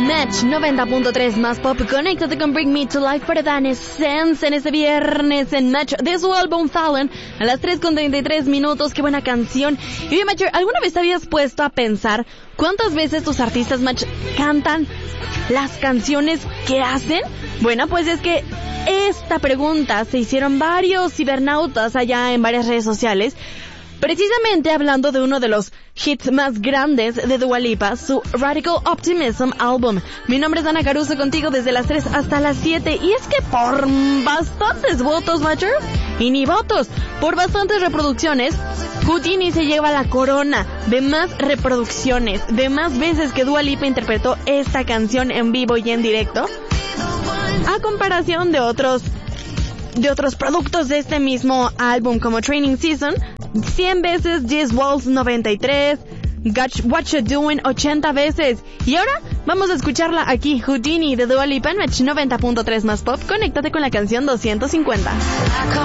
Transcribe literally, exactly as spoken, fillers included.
Match noventa punto tres más pop. Conéctate con Bring Me to Life para Evanescence en este viernes en Match de su álbum Fallen a las tres con treinta y tres minutos. Qué buena canción. Y bien, Match, ¿alguna vez te habías puesto a pensar cuántas veces tus artistas, Match, cantan las canciones que hacen? Bueno, pues es que esta pregunta se hicieron varios cibernautas allá en varias redes sociales, precisamente hablando de uno de los hits más grandes de Dua Lipa, su Radical Optimism Album. Mi nombre es Ana Caruso, contigo desde las tres hasta las siete. Y es que por bastantes votos, Matcher, y ni votos, por bastantes reproducciones, Houdini se lleva la corona de más reproducciones, de más veces que Dua Lipa interpretó esta canción en vivo y en directo, a comparación de otros de otros productos de este mismo álbum como Training Season, cien veces, Just Waltz noventa y tres, Got What You Doing ochenta veces. Y ahora vamos a escucharla aquí, Houdini de Dua Lipa en Match noventa punto tres más pop. Conéctate con la canción doscientos cincuenta.